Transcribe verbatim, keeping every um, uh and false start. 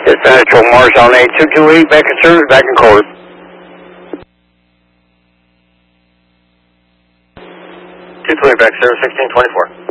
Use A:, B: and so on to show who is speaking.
A: Dispatch Omar on eight two two eight, back in service, back in court.
B: two two eight back service, sixteen twenty-four.